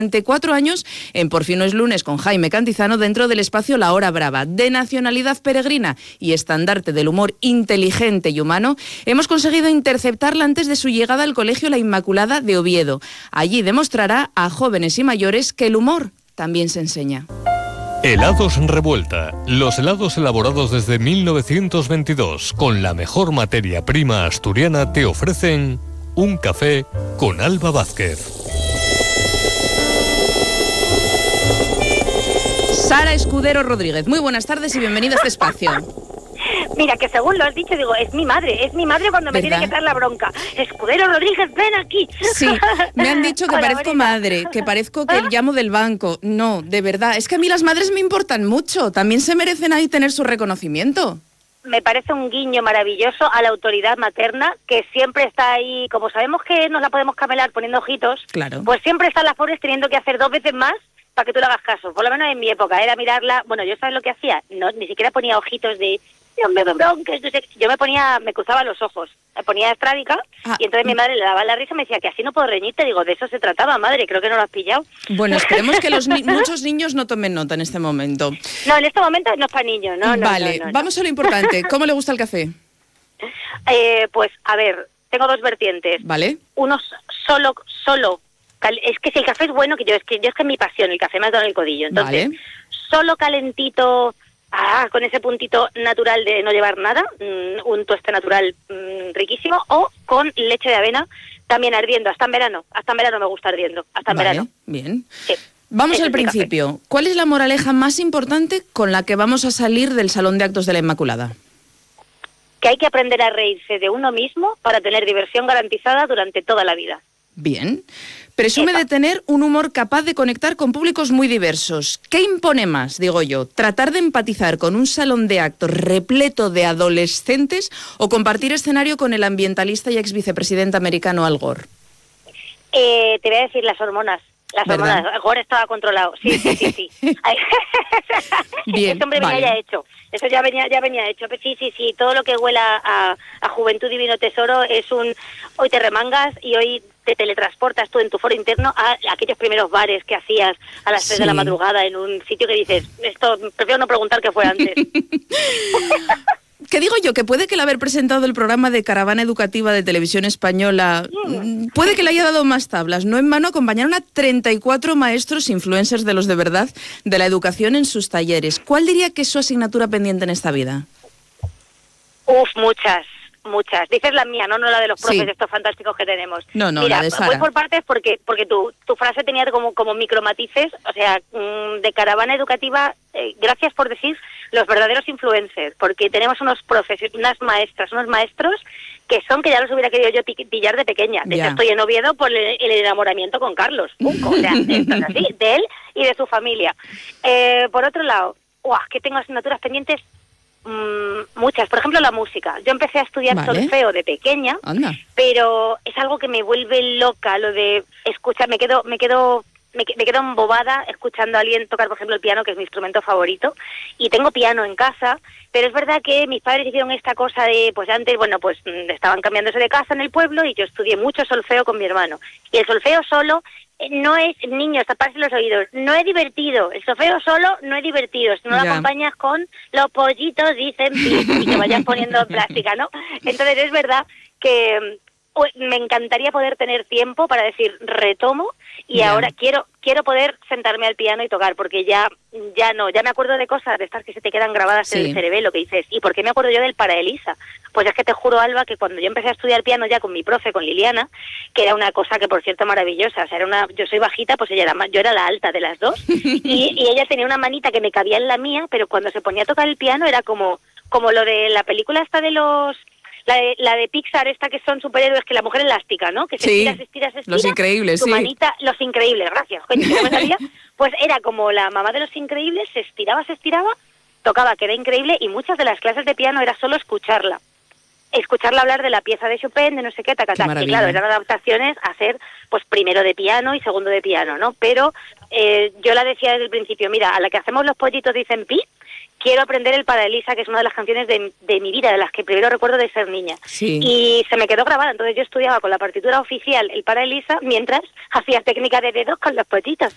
Durante 4 años en Por fin no es lunes con Jaime Cantizano dentro del espacio La Hora Brava. De nacionalidad peregrina y estandarte del humor inteligente y humano, hemos conseguido interceptarla antes de su llegada al Colegio La Inmaculada de Oviedo. Allí demostrará a jóvenes y mayores que el humor también se enseña. Helados Revuelta, los helados elaborados desde 1922 con la mejor materia prima asturiana te ofrecen un café con Alba Vázquez. Sara Escudero Rodríguez, muy buenas tardes y bienvenida a este espacio. Mira, que según lo has dicho, digo, es mi madre cuando me tiene que dar la bronca. Escudero Rodríguez, ven aquí. Sí, me han dicho que Hola, parezco bonita. madre, que parezco que llamo del banco. No, de verdad, es que a mí las madres me importan mucho, también se merecen ahí tener su reconocimiento. Me parece un guiño maravilloso a la autoridad materna, que siempre está ahí, como sabemos que nos la podemos camelar poniendo ojitos, Claro. pues siempre están las pobres teniendo que hacer 2 veces más para que tú le hagas caso. Por lo menos en mi época era mirarla, bueno, yo sabes lo que hacía, no, ni siquiera ponía ojitos de me bronques, no sé. Yo me cruzaba los ojos, me ponía estrábica y entonces mi madre le daba la risa y me decía que así no puedo reñirte. Digo, de eso se trataba, madre, creo que no lo has pillado. Bueno, esperemos que muchos niños no tomen nota en este momento. No, en este momento no es para niños, no. Vale, no. vamos a lo importante. ¿Cómo le gusta el café? Pues, a ver, tengo 2 vertientes. ¿Vale? Uno solo. Es que si el café es bueno, que es que es mi pasión, el café me ha dado en el codillo. Entonces, Vale. solo calentito, con ese puntito natural de no llevar nada, un tueste natural riquísimo, o con leche de avena, también ardiendo, hasta en verano me gusta ardiendo, hasta en Vale, verano. bien. Sí. Vamos Ese al es mi café. principio. ¿Cuál es la moraleja más importante con la que vamos a salir del Salón de Actos de la Inmaculada? Que hay que aprender a reírse de uno mismo para tener diversión garantizada durante toda la vida. Bien. Presume de tener un humor capaz de conectar con públicos muy diversos. ¿Qué impone más, digo yo? ¿Tratar de empatizar con un salón de actos repleto de adolescentes o compartir escenario con el ambientalista y ex vicepresidente americano Al Gore? Te voy a decir las hormonas. ¿Verdad? Al Gore estaba controlado. Sí. Bien, Ese hombre venía vale. ya hecho. Eso ya venía hecho. Pero sí. Todo lo que huela a juventud divino tesoro es un hoy te remangas y hoy te teletransportas tú en tu foro interno a aquellos primeros bares que hacías a las 3 de la madrugada en un sitio que dices, esto prefiero no preguntar qué fue antes. ¿Qué digo yo? Que puede que el haber presentado el programa de Caravana Educativa de Televisión Española puede que le haya dado más tablas. No en vano acompañaron a 34 maestros influencers de los de verdad de la educación en sus talleres. ¿Cuál diría que es su asignatura pendiente en esta vida? Muchas. Dices la mía, no la de los profes Sí. estos fantásticos que tenemos. No, Mira, la de Sara. voy por partes porque tu frase tenía como micromatices, o sea, de Caravana Educativa, gracias por decir los verdaderos influencers, porque tenemos unos profes, unas maestras, unos maestros que ya los hubiera querido yo pillar de pequeña. De hecho, estoy en Oviedo por el enamoramiento con Carlos Punco, o sea, esto es así, de él y de su familia. Por otro lado, que tengo asignaturas pendientes. Muchas, por ejemplo la música. Yo empecé a estudiar solfeo de pequeña. Anda. Pero es algo que me vuelve loca, lo de escuchar, me quedo embobada escuchando a alguien tocar, por ejemplo, el piano, que es mi instrumento favorito, y tengo piano en casa, pero es verdad que mis padres hicieron esta cosa de, pues antes, estaban cambiándose de casa en el pueblo y yo estudié mucho solfeo con mi hermano, y el solfeo solo no es, niños, taparse los oídos, no es divertido, el solfeo solo no es divertido, si no lo acompañas con los pollitos dicen pis, y que vayan poniendo plástica, ¿no? Entonces es verdad que me encantaría poder tener tiempo para decir retomo y ahora quiero poder sentarme al piano y tocar, porque ya me acuerdo de cosas de estas que se te quedan grabadas en el cerebelo, que dices, ¿y por qué me acuerdo yo del Para Elisa? Pues es que te juro, Alba, que cuando yo empecé a estudiar piano ya con mi profe, con Liliana, que era una cosa que por cierto maravillosa, o sea, yo soy bajita, pues yo era la alta de las dos, y ella tenía una manita que me cabía en la mía, pero cuando se ponía a tocar el piano era como lo de la película esta de la de Pixar, esta que son superhéroes, que la mujer elástica, ¿no? Que se estira. Los Increíbles, su manita, Los Increíbles, gracias, coño, que no me salía. Pues era como la mamá de Los Increíbles, se estiraba, tocaba, que era increíble, y muchas de las clases de piano era solo escucharla hablar de la pieza de Chopin, de no sé qué, y claro, eran adaptaciones a hacer, pues primero de piano y segundo de piano, ¿no? Pero yo la decía desde el principio, mira, a la que hacemos los pollitos dicen pi, quiero aprender el Para Elisa, que es una de las canciones de mi vida, de las que primero recuerdo de ser niña. Sí. Y se me quedó grabada, entonces yo estudiaba con la partitura oficial el Para Elisa, mientras hacía técnica de dedos con los pollitos.